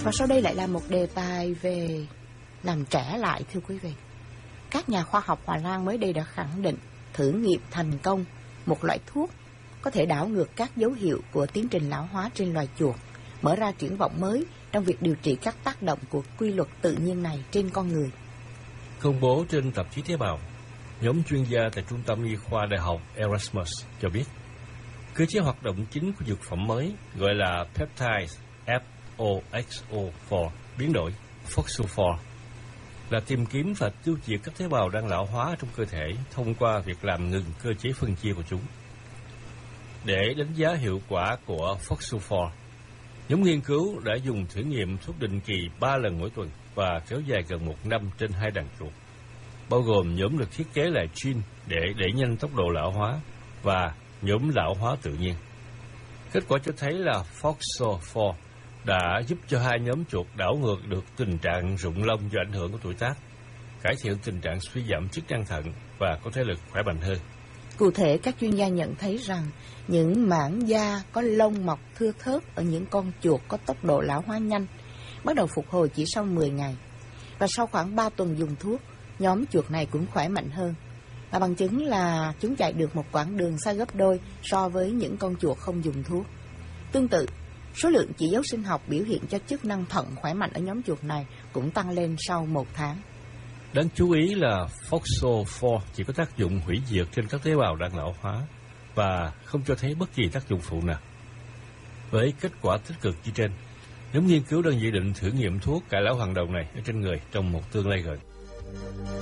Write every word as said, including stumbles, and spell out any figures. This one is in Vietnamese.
Và sau đây lại là một đề tài về làm trẻ lại, thưa quý vị. Các nhà khoa học Hà Lan mới đây đã khẳng định thử nghiệm thành công một loại thuốc có thể đảo ngược các dấu hiệu của tiến trình lão hóa trên loài chuột, mở ra triển vọng mới trong việc điều trị các tác động của quy luật tự nhiên này trên con người. Công bố trên tạp chí Tế bào, nhóm chuyên gia tại Trung tâm Y khoa Đại học Erasmus cho biết, cơ chế hoạt động chính của dược phẩm mới gọi là peptide F O X O bốn biến đổi phospho là tìm kiếm và tiêu diệt các tế bào đang lão hóa trong cơ thể thông qua việc làm ngừng cơ chế phân chia của chúng. Để đánh giá hiệu quả của phospho, nhóm nghiên cứu đã dùng thử nghiệm thuốc định kỳ ba lần mỗi tuần và kéo dài gần một năm trên hai đàn chuột, bao gồm nhóm được thiết kế lại gene để đẩy nhanh tốc độ lão hóa và nhóm lão hóa tự nhiên. Kết quả cho thấy là phospho đã giúp cho hai nhóm chuột đảo ngược được tình trạng rụng lông do ảnh hưởng của tuổi tác, cải thiện tình trạng suy giảm chức năng thận và có thể lực khỏe mạnh hơn. Cụ thể, các chuyên gia nhận thấy rằng những mảng da có lông mọc thưa thớt ở những con chuột có tốc độ lão hóa nhanh bắt đầu phục hồi chỉ sau mười ngày. Và sau khoảng ba tuần dùng thuốc, nhóm chuột này cũng khỏe mạnh hơn. Và bằng chứng là chúng chạy được một quãng đường xa gấp đôi so với những con chuột không dùng thuốc. Tương tự, số lượng chỉ dấu sinh học biểu hiện cho chức năng thận khỏe mạnh ở nhóm chuột này cũng tăng lên sau một tháng. Đáng chú ý là phospho chỉ có tác dụng hủy diệt trên các tế bào đang lão hóa và không cho thấy bất kỳ tác dụng phụ nào. Với kết quả tích cực như trên, nhóm nghiên cứu đang dự định thử nghiệm thuốc cải lão hoàng đồng này ở trên người trong một tương lai gần.